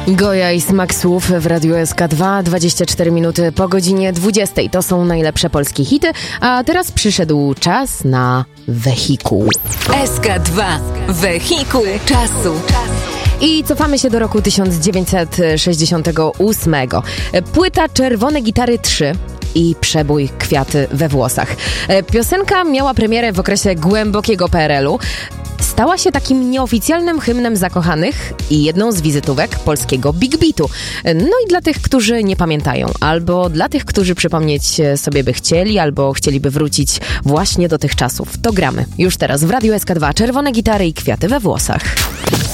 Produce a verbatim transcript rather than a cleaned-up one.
Goja i smak słów w Radiu S K dwa, dwadzieścia cztery minuty po godzinie dwudziestej. To są najlepsze polskie hity, a teraz przyszedł czas na wehikuł. S K dwa. Wehikuł czasu. I cofamy się do roku tysiąc dziewięćset sześćdziesiątego ósmego. Płyta Czerwone Gitary trzy i przebój Kwiaty we włosach. Piosenka miała premierę w okresie głębokiego P R L u. Stała się takim nieoficjalnym hymnem zakochanych i jedną z wizytówek polskiego Big Beatu. No i dla tych, którzy nie pamiętają, albo dla tych, którzy przypomnieć sobie by chcieli, albo chcieliby wrócić właśnie do tych czasów, to gramy już teraz w Radiu S K dwa Czerwone Gitary i Kwiaty we włosach.